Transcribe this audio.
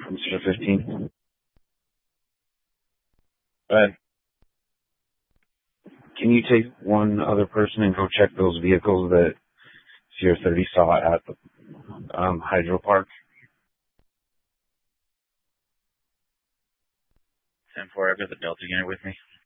Mr. 15. But can you take one other person and go check those vehicles that Sierra 30 saw at the Hydro Park? 10-4, I've got the Delta unit with me.